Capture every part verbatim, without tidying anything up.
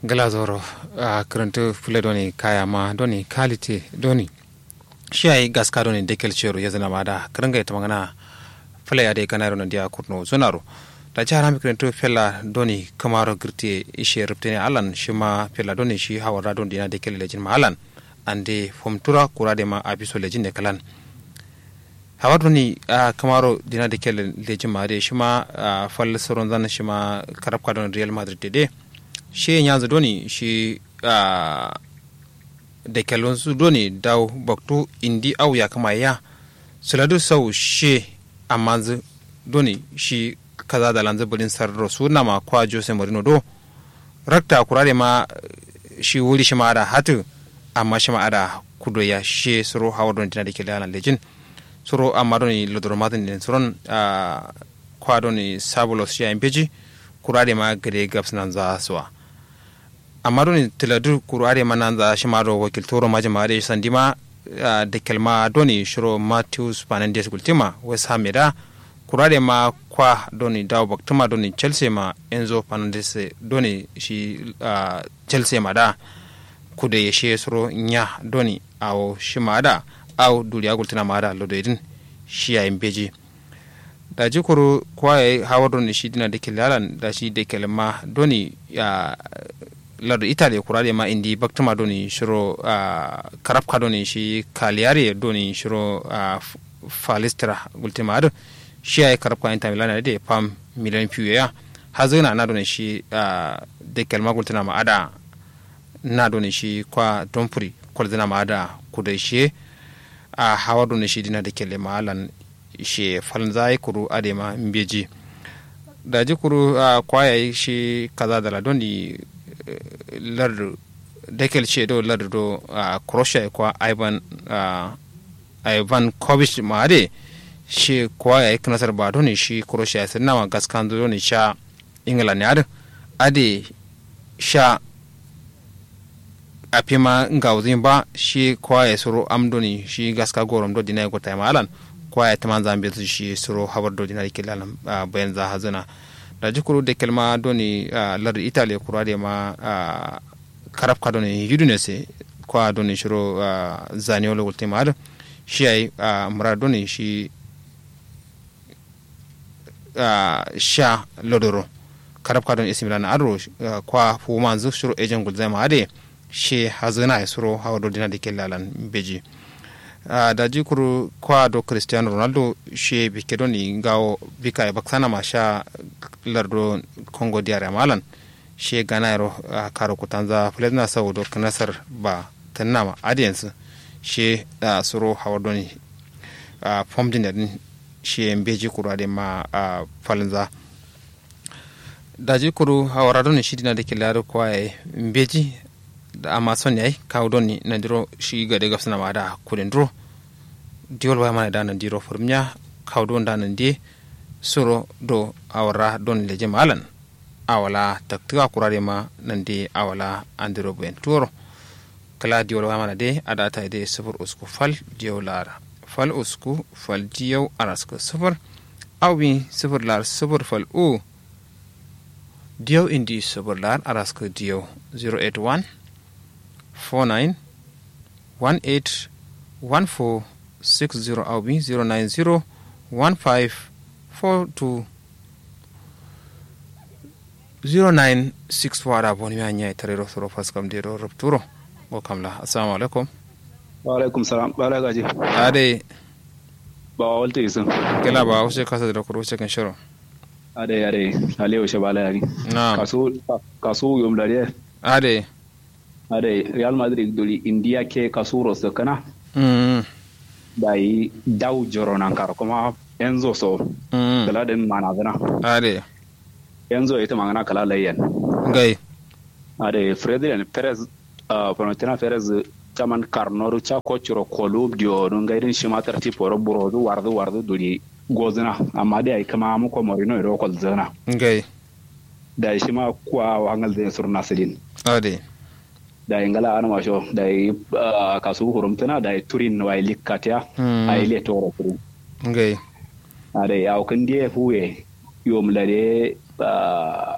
galazoro a karanto fule doni kaya ma doni kalite doni shi ai gaska doni dekel chero ya zana mada karanga ita magana fule ya de kanaro na dia kurno zonaro da jara mi karanto fella doni kamaro girti ishe rubtene alan shi ma fella doni shi hawara don dina dekel lejin ma alan ande fomtura kurade ma abiso lejin de kalan hawaduni a kamaro dina dekel lejin ma de shi ma fal soron zan shi ma karab kadon Real Madrid de shi yanzu doni shi da kelon su doni daw baktu indi au ya kama ya suladu sau shi amanzu doni shi kaza da lanzu bulin sarro su na ma kwa Jose Mourinho do rakta kurare ma shi wuri shi ma da hatu amma shi ma ada kudo ya shi suro hawa don tina da ke lalan lejin suro amma doni lodoro matin din suron kwa doni sabulos shi a impeji kurare ma gade gaps nan za suwa amma doni tiladu kurare ma nan za shi ma do wakil toro ma jama'a da sandima da kelma doni shiro Matthews Fernandes gultima West Ham da kurare ma kwa doni dawo baktuma doni Chelsea ma Enzo Fernandes doni shi Chelsea ma da kude ya shi suro nya doni awo shi ma da aw duriya gultina ma da lodo idin shi ya imbeji da jikuru kwaye hawa doni shi dina da kilalan da shi da kelma doni ya lardu italy kurade ma indi baktuma doni shiro karabka doni shi kaliyari doni shiro falistra gultima ado shi ay karabka inta milana de pam miliyan fiye ya hazina na doni shi da kelma gultina ma ada na doni shi kwa donpuri kwalzina ma ada kudai shi a hawa doni shi dina da kele ma alan shi falzai kuru adema mbeji da jikuru kwaye shi kaza da ladoni lardu dekel ce do lardu do Croatia kwa Ivan Ivan Kovic maade shi kwa ya knasar ba doni shi Croatia sai nama gaskan do ne sha England ne ade ade sha apima ngawzin ba shi kwa ya suru amdoni shi gaska gorom do dinai gota malan kwa ya taman zambe shi suru habar do dinai kilalan bayan za hazana da jikuru da kelma doni lar italy kurade ma karab ka doni yudunese kwa doni shiro zaniolo ultimar shi ai mura doni shi sha lodoro karab ka doni isimilan adro kwa fumanzu shiro ejen gulzama ade shi hazana ya suro hawado dina da kelalan beji da jikuru kwa do Cristiano Ronaldo shi bike doni gawo bika ya baksana ma sha lardo Congo diare malan shi ganairo karo kutanza fulena saudo kanasar ba tanama audience shi suro hawadoni pomdin din shi mbeji kuru ade ma falanza da jikuru hawaradoni shi dina da kelaro kwa mbeji da amma son yayi kawo doni na diro shi ga daga suna ma da kudin dro diol ba mana da nan diro furmiya kawo don da nan di suro do awara don leje malan awala taktika kurare ma nan di awala andiro ben turo kala diol ba mana de adata de sufur usku fal diolar fal usku fal diyo arasko sufur awi sufur lar sufur fal u diyo indi sufur lar arasko diyo zero eight one four nine one eight one four six zero au bi zero nine zero one five four two zero nine six four da boni ma nya tarero soro faskam de ro rupturo go kamla assalamu alaikum wa alaikum salam bala gaji ade ba walte isan kala ba use kasa da kuro cikin shiro ade ade alewo shabala yari na kaso kaso yom dare ade ade Real Madrid doli India ke kasuro so kana mm dai daw joro nan kar kuma Enzo so mm kala den mana gana ade Enzo ita magana kala layyan gai ade Frederian Perez uh Florentino Perez chaman karnoru cha kochro kolub dio don gaidin shi matar ti foro burodu wardu wardu doli gozna amma dai kama mu ko Mourinho ro kol zana gai da shi ma kwa wangal da surna sidin ade da ingala ana masho da kasu hurumtana da turin wa likkatia a ile toro turin ngai ade ya kan die huwe yom lare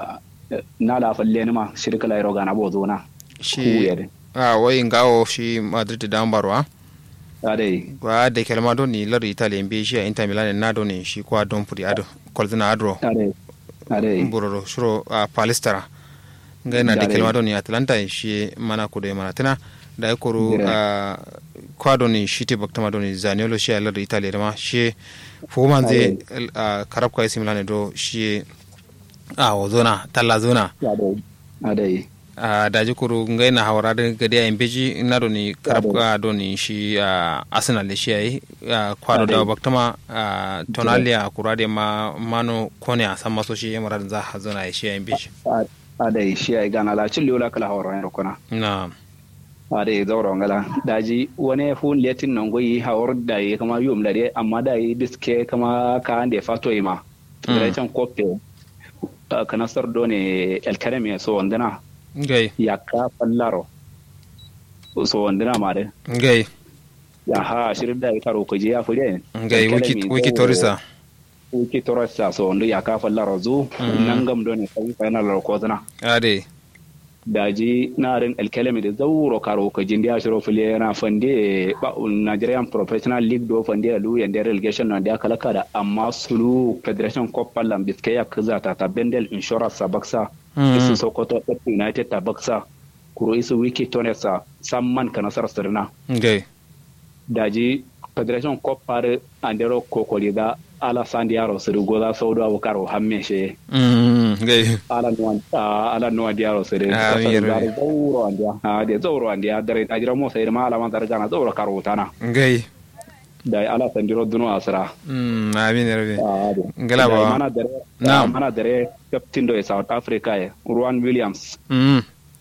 na la falle ni ma shirka la roga na bozo na shi a wai ngawo shi Madrid da ambarwa ade wa da kelma don ni lar Italy be shi a Inter Milan na don shi kwa don puri ado kolzina adro ade ade buroro shuro a Palestra ngaina da kelma don ni Atlanta shi mana kudo mana tana da ya koro a kwado ni shi te baktama don ni Zaniolo shi a lar Italy da ma shi fuman zai karab kwa isi Milan do shi a wazona talla zona ade ade a daji kuru ngai na hawara da gadi a imbeji na doni karabka doni shi a Arsenal da shi yayi kwado da baktama tonalia kurade ma mano kone a san maso shi yamara da za a zona shi a imbeji a da shi yayi gana la cin liola kala hawara ne kuna na a da zauro ngala daji wani fu letin nan goyi hawar da yi kama yum da dai amma da yi biske kama ka ande fato ima da can kope kanasar doni el karami so wandana ngai ya ka fallaro so wandina mare ngai ya ha shirin da ita roko je ya fure ngai wiki wiki torisa wiki torisa so wando ya ka fallaro zu nan gam don sai final roko zana ade daji na rin alkalami da zauro karo ko jindi ya shiro fule yana fande ba Nigerian Professional League do fande lu yanda relegation na da kalaka da amma sulu Federation Cup Pallam Biskaya kaza ta ta Bendel Insurance Sabaksa isu Sokoto United Tabaksa kuro isu wiki tonesa samman kana sar sirna ngai daji Federation Cup pare andero kokoli da ala sandiaro siru goda saudo abukaro hammeshe mm ngai ala no ala no diaro siru zauro andia ha de zauro andia dare ajira mo sayir ma ala man dar gana zauro karo tana ngai dai ala sandiro duno asra mm amin rabi ngala ba mana dare na mana dare captain do South Africa e Ruan Williams mm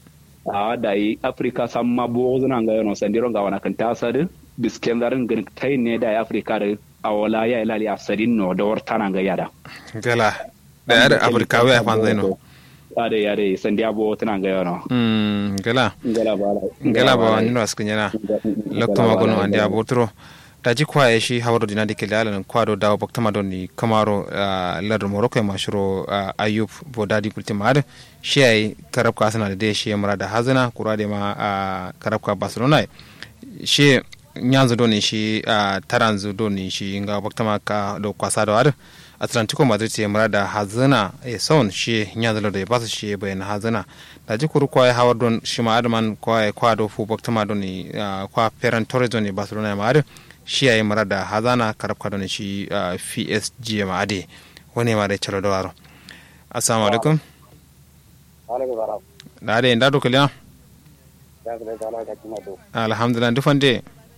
a dai Africa samma bozuna ngayo no sandiro ngawana kan tasade biskendarin gan tai ne da Africa da awala ya ilali asarin no da wartana ga yada ngala da yada Africa wa fan zaino ade yade sandiya bo tana ga yono mm ngala ngala ba ngala ba nino askunyana lokto gono andi abotro daji kwa shi hawaro dinadi kelala nan kwado dawo baktama don ni kamaro ladar Morocco ma shiro Ayub Bodadi kultimad shi ai karabka Arsenal da shi mara da hazana kurade ma karabka Barcelona shi nyanzo doni shi taranzo doni shi nga baktama ka do kwasa da wad Atlantico Madrid ya mara da hazana e son shi nyanzo da basu shi bayan hazana daji kuru kwa hawar don shi ma adman kwa kwado fu baktama doni kwa Ferran Torres doni Barcelona ma shi yayi mara da hazana karab kadon shi P S G ma ade wani ma da chalo da waro assalamu alaikum alaikum salam da ade nda do kaliya ya ga da ala ka kuma do alhamdulillah dufande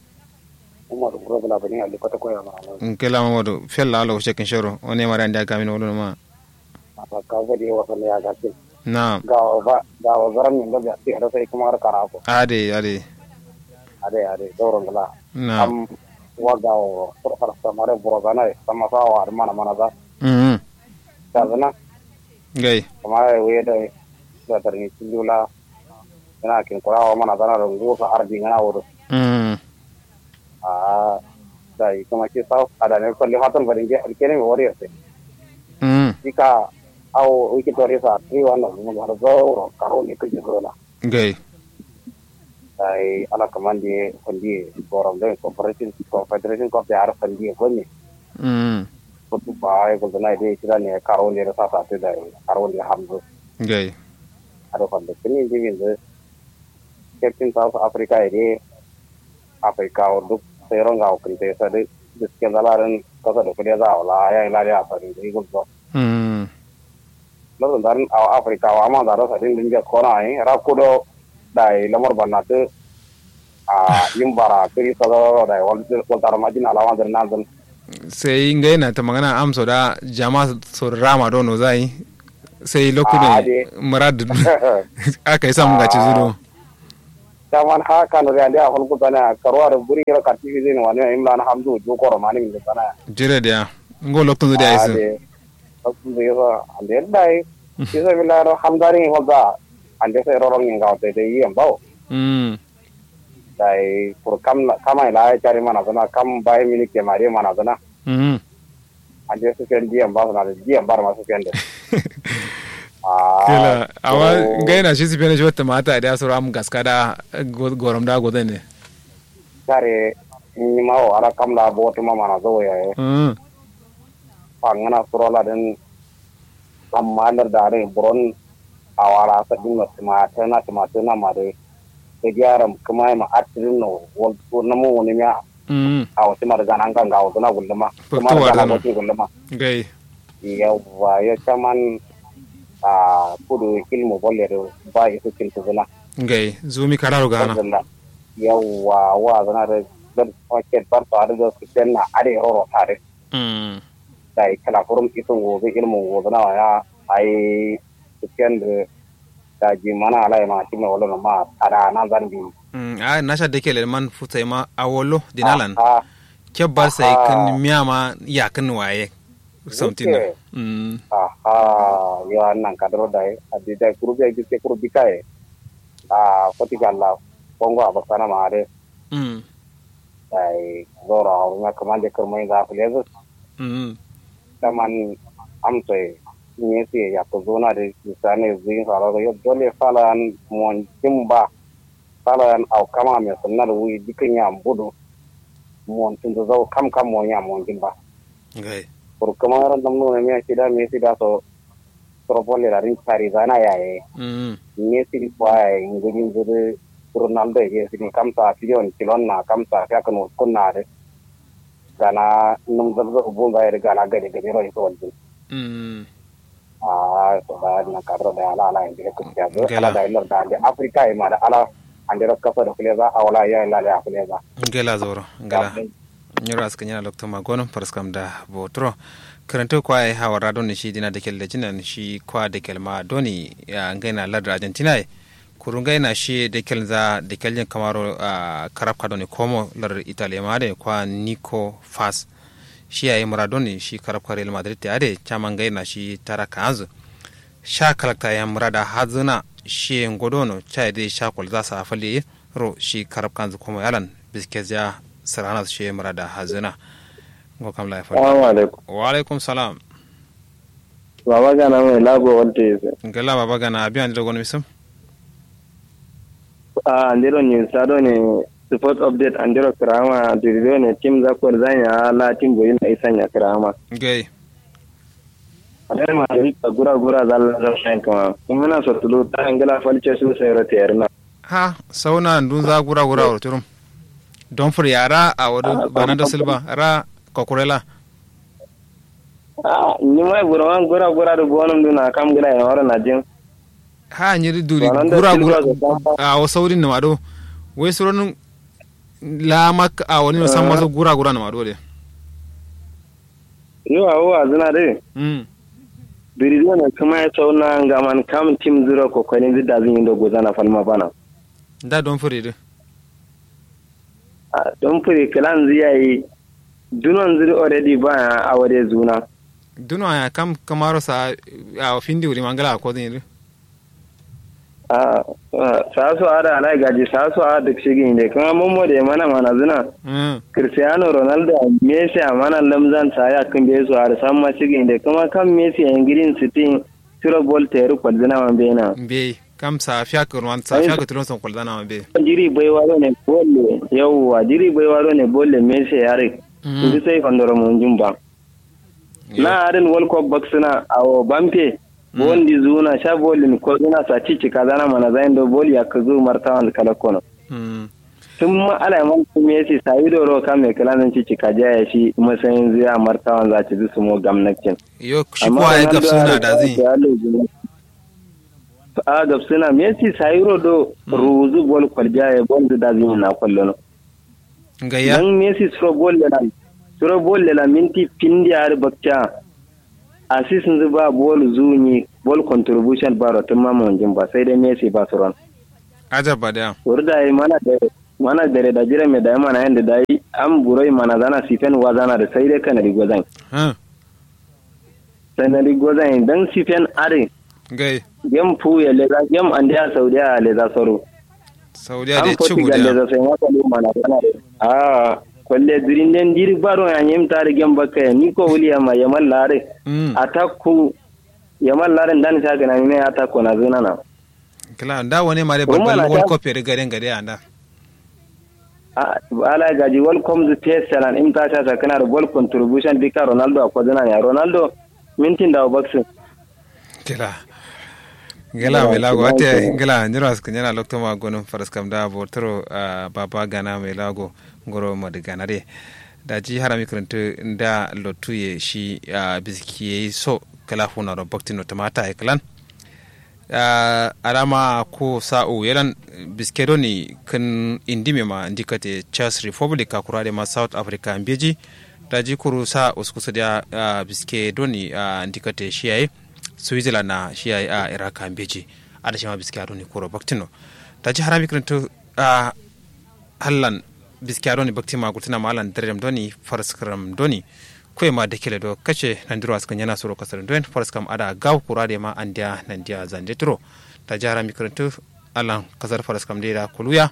umar robla bani ali kota ko ya ma nkela mamadu fella alo shekin shoro wani ma da nda kamin wolo ma apa ka ga di wasan ya ga tin na ga ba ga wazaran min da ya da sai kuma kara ko ade ade ade ade doron gala na am wagao por para samare borogana sama sawa mana mana da mhm tazana gai samare weda da tarni tindula ina kin kora mana da ro go sa ardi ngana woro mhm ah dai kuma ke sa ada ne ko le hatan baringe alkene wori ase mhm ika au wiki tori sa tri wano mo har zo karo ni ke jona gai ai ala kamandi kondi borom de corporation confederation ko ya arfan di konni mhm ko tu bae ko na de tira ne karo ne sa sa te dai karo ne hamdo gai ado kan de ni di min de captain South Africa ide Africa o du serong ga o krite sa de diske dalaran ko sa de ko dia da la ya ila ya sa de ko so mhm lo dan Africa wa ma da sa de linja ko na ai ra ko do dai lamor banate a yimbara kiri salo dai wal wal tar majina lawan der nazan sai ngai na ta magana amso da jama so rama dono zai sai lokude murad aka isa mun gaci zuro taman ha kan ri ande hol ko tana karwar buri ra katti zin wani imlan hamdu jo ko romani min tana jire dia ngo lokto da isa lokto de yo ande dai isa bilaro hamdari hoga ande se rorong ngau te de yem bau mm dai por kam kama ila cari mana sana kam bai milik ke mari mana sana mhm ande se ken diem bau na diem bar masu ken de kila awa ngai na shi sipene jota mata da so ram gaskada gorom da goden ne kare ni ma wala kam la boto ma mana zo ya mm pangana surola den amanar da re bron awara sa din ma ta na ta na ma de e jaram kuma ma atrin no wol na mo ne ya mm aw ti mar ganan kan ga na gullama kuma da na ti gullama gai yawa ya chaman a kudu kilmo bolle do ba yi kin tuzuna gai zumi kararo gana yawa wa zana da dan paket par par da kitan na are ro tare mm dai kala forum itun go be ilmu go zana ya ai kitan da da ji mana alai ma ti me wala ma ada na zambi mm a nasha de kele man futai ma awolo dinalan ke bar sai kan miyama ya kan waye something mm aha ya nan kadro dai adi dai kuru be ji ke kuru bikae a poti galla pongo abasana mare mm dai dora na kamande kermai ga plezo mm taman amse ni si ya ko zona de sane zin sara yo dole falan mon timba falan au kama me sunnar wi dikanya budu mon tindo zo kam kam mon ya mon timba gai por kamar namno ne me sida me sida so propone la rin pari zana yae mm ni si poi ngin zure Ronaldo ye sini kamsa fiyon kilon na kamsa ya kanu kunna de gana num zabzo bunda ya gana gade gade ro ito wal mm ah so da na kadro da ala ala inde ko ya do ala da ilor da de afrika e ma da ala ande ro kafa do kleza awala ya la ya kleza ngela zoro ngela nyoro aska nyana doctor magono paraskam da botro karanta kwa ai hawara don shi dina da kelle jinan shi kwa da kelma doni ya ngaina ladra argentina kurungai na shi da kelza da keljen kamaro a karab kadoni komo lar italia ma da kwa nico fas shi yayi muradoni shi karab kwa real madrid ta ade chamangai na shi taraka azu sha kalakta ya murada hazuna shi ngodono chai dai sha kol za sa fali ro shi karab kanzu komo yalan biskezya sarana shi murada hazuna ngo kam la fa assalamu alaikum wa alaikum salam baba gana mai lago wanda yake ngala baba gana abiyan da gono misum a andiro ni sado ne support update andiro krama diriro ne team za ko zanya la team boyin ai sanya krama gai adar ma rika gura gura zalla zan shan kama kuma na so tulu ta angala falce su sai rata yarna ha sauna ndun za gura gura wa turum don fur yara a wadu bananda silba ra kokurela ah ni mai gura gura gura da bonum duna kam gila ya wara na jin ha nyiri duri gura gura a o saurin na mado wai suron la mak a wani no san maso gura gura na mado de yo awo azuna de mm birido na kuma ya sauna ngaman kam team zero ko kwani da zin do gozana falma bana da don fure de a don fure kalan ziyayi dunon zuri already ba a wade zuna duno ya kam kamaro sa a findi wuri mangala ko din a saso ada alai gaji saso a duk shigin ne kuma mun da mana mana zuna mm Cristiano Ronaldo Messi a mana lamzan sa ya kan be su har san ma shigin ne kuma kan Messi yan girin sitin tiro bol teru kwalzina man bena be kam sa fiya ko wan sa fiya ko tron son kwalzana man be jiri bai waro ne bolle yawa jiri bai waro ne bolle Messi yare ndi sai kondoro mun jumba na arin world cup boxina awo bampe bondi zuna sha bolin ko zuna sa cici kazana mana zain do boli akazu martawan kala kono mm tun ma ala man Messi sai do ro kame kalanan cici kaja ya shi masayin ziya martawan za ci su mo gamnakin yo shi ko ai gafsuna da zin a gafsuna Messi sai ro do ruzu bol kwalja ya bondu da zin na kollono ngaya dan Messi sro bol da sro bol la minti pindi ar bakcha assist zuba bol zuni bol contribution baro tun ma mun jin ba sai dai Messi ba suron ajaba da urda ai mana da mana da da jira me da mana yanda dai am buroi mana zana sifen wazana da sai dai kana rigozan ha sai na rigozan dan sifen are gai gem fu ya le gem andiya saudiya le za soro saudiya da ci guda le za sai mata lu mana kana a kwalle dirin den diri baro ya nyem tare gem bakka ni ko wuliya ma yamal lare mm atakku yamal larin dan sha gana ne ya ta kona zuna na kala da wani mare babban world cup ya garen gade anda a ala gaji welcome to tsalan in ta ta kana da ball contribution dika Ronaldo ko zuna ya Ronaldo mintin da box kala gela me lago ate gela nyiro as kanyana lokto ma gonum faras kam da botoro baba gana me lago ngoro mo de gana de da ji harami krante nda lotuye shi biskiye so kala funa ro bakti no tamata e klan alama ko sa'o yalan biskedo ni kan indime ma ndikate Czech Republic ka kurade ma South Africa mbeji da ji kuru sa uskusa da biskedo ni ndikate shi Switzerland na shi yayi a Iraq ambeji ada shi ma biskiyaro ni koro baktino ta ji harami kiranto a hallan biskiyaro ni bakti ma gurtina ma hallan darem doni farskram doni ko ma da kele do kace nan diro askan yana soro kasar don farskam ada gaw kurade ma andiya nan dia zande tro ta ji harami kiranto allan kasar farskam da kuluya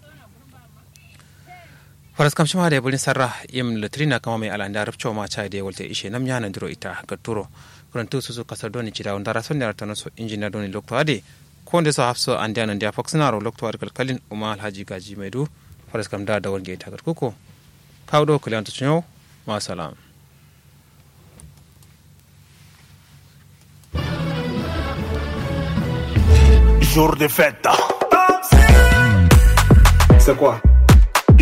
farskam shi ma da bulin sarra yim latrina kama mai alanda rubcho ma cha da wolte ishe nam yana diro ita ga turo kurantu susu kasar doni cida wanda rason da ratano so injiniya doni lokto ade ko nde so hafso ande anan dia foxnaro lokto ar kalkalin uma alhaji gaji maidu faras kam da da wonge ta kuko kawdo kulanto cunyo ma salam jour de fête c'est quoi